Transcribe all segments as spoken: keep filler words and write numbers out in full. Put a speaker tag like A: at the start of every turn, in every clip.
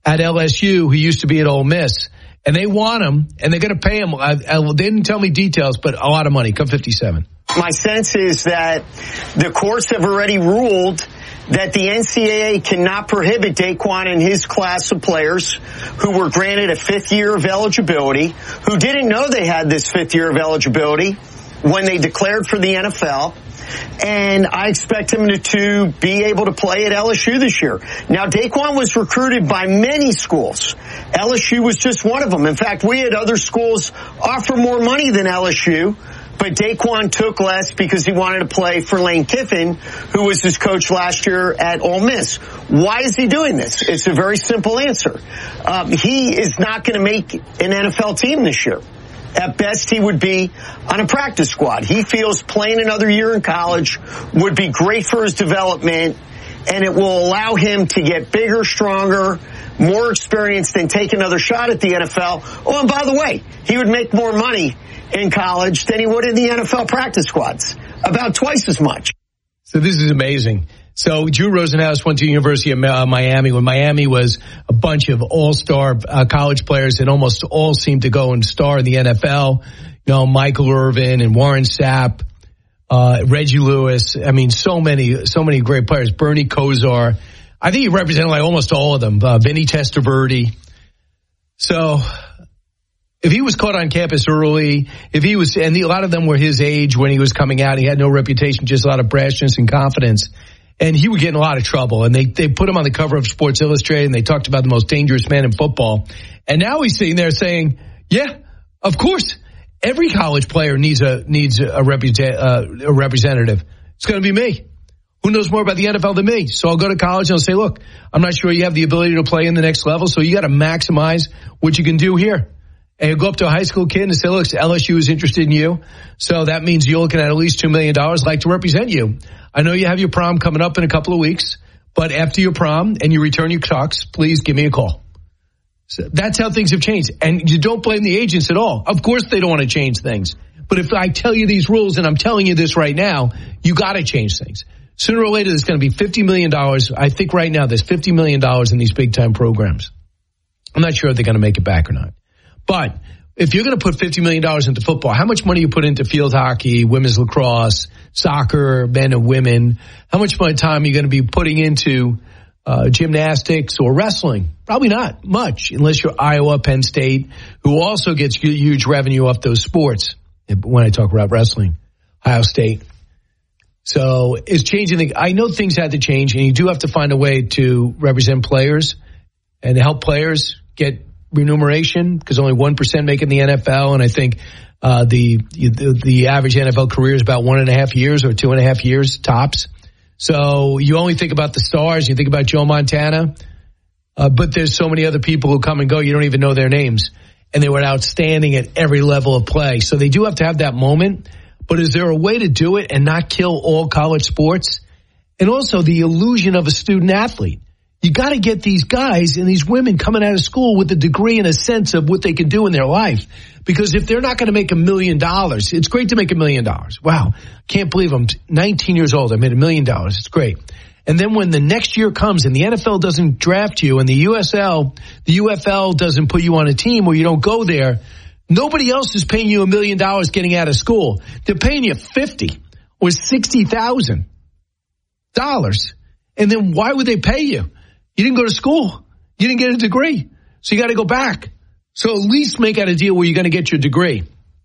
A: at L S U who used to be at Ole Miss. And they want him, and they're going to pay him. I, I, they didn't tell me details, but a lot of money. Come fifty-seven.
B: My sense is that the courts have already ruled that the N C double A cannot prohibit Daquan and his class of players who were granted a fifth year of eligibility, who didn't know they had this fifth year of eligibility when they declared for the N F L. And I expect him to, to be able to play at L S U this year. Now, Daquan was recruited by many schools. L S U was just one of them. In fact, we had other schools offer more money than L S U, but Daquan took less because he wanted to play for Lane Kiffin, who was his coach last year at Ole Miss. Why is he doing this? It's a very simple answer. Um, he is not going to make an N F L team this year. At best, he would be on a practice squad. He feels playing another year in college would be great for his development, and it will allow him to get bigger, stronger, more experienced, and take another shot at the N F L. Oh, and by the way, he would make more money in college than he would in the N F L practice squads, about twice as much.
A: So this is amazing. So Drew Rosenhaus went to the University of Miami when Miami was a bunch of all-star uh, college players, and almost all seemed to go and star in the N F L. You know, Michael Irvin and Warren Sapp, uh, Reggie Lewis. I mean, so many, so many great players. Bernie Kosar. I think he represented like almost all of them. Uh, Vinny Testaverde. So if he was caught on campus early, if he was, and the, a lot of them were his age when he was coming out, he had no reputation, just a lot of brashness and confidence. And he would get in a lot of trouble. And they, they put him on the cover of Sports Illustrated, and they talked about the most dangerous man in football. And now he's sitting there saying, yeah, of course, every college player needs a needs a, represent, uh, a representative. It's going to be me. Who knows more about the N F L than me? So I'll go to college and I'll say, look, I'm not sure you have the ability to play in the next level, so you got to maximize what you can do here. And you go up to a high school kid and say, look, L S U is interested in you. So that means you're looking at at least two million dollars. I'd like to represent you. I know you have your prom coming up in a couple of weeks, but after your prom and you return your tux, please give me a call. So that's how things have changed. And you don't blame the agents at all. Of course they don't want to change things. But if I tell you these rules, and I'm telling you this right now, you got to change things. Sooner or later, there's going to be fifty million dollars. I think right now there's fifty million dollars in these big-time programs. I'm not sure if they're going to make it back or not. But if you're going to put fifty million dollars into football, how much money you put into field hockey, women's lacrosse, soccer, men and women? How much time are you going to be putting into uh, gymnastics or wrestling? Probably not much, unless you're Iowa, Penn State, who also gets huge revenue off those sports. When I talk about wrestling, Ohio State. So it's changing. The, I know things had to change, and you do have to find a way to represent players and help players get remuneration, because only one percent make it in the N F L, and I think uh, the, the the average N F L career is about one and a half years or two and a half years tops. So you only think about the stars, you think about Joe Montana, uh, but there's so many other people who come and go, you don't even know their names, and they were outstanding at every level of play. So they do have to have that moment, but is there a way to do it and not kill all college sports? And also the illusion of a student athlete. You got to get these guys and these women coming out of school with a degree and a sense of what they can do in their life. Because if they're not going to make a million dollars, it's great to make a million dollars. Wow. Can't believe I'm nineteen years old. I made a million dollars. It's great. And then when the next year comes and the N F L doesn't draft you and the U S L, the U F L doesn't put you on a team or you don't go there, nobody else is paying you a million dollars getting out of school. They're paying you fifty or sixty thousand dollars. And then why would they pay you? You didn't go to school. You didn't get a degree. So you got to go back. So at least make out a deal where you're going to get your degree.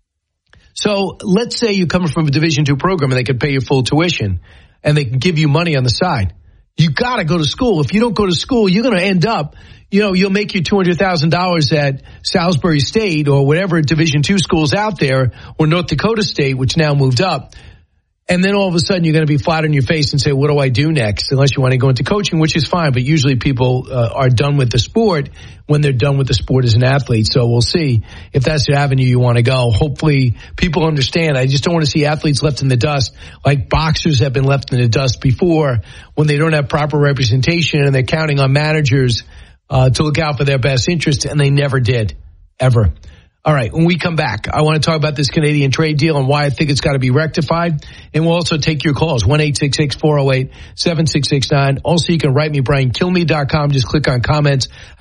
A: So let's say you're coming from a Division two program and they can pay you full tuition and they can give you money on the side. You got to go to school. If you don't go to school, you're going to end up, you know, you'll make your two hundred thousand dollars at Salisbury State or whatever Division two schools out there, or North Dakota State, which now moved up. And then all of a sudden you're going to be flat on your face and say, what do I do next? Unless you want to go into coaching, which is fine. But usually people uh, are done with the sport when they're done with the sport as an athlete. So we'll see if that's the avenue you want to go. Hopefully people understand. I just don't want to see athletes left in the dust like boxers have been left in the dust before, when they don't have proper representation and they're counting on managers uh, to look out for their best interests, and they never did, ever. All right, when we come back, I want to talk about this Canadian trade deal and why I think it's got to be rectified. And we'll also take your calls, one eight six six, four oh eight, seven six six nine. Also, you can write me, Brian Kilmeade dot com. Just click on comments.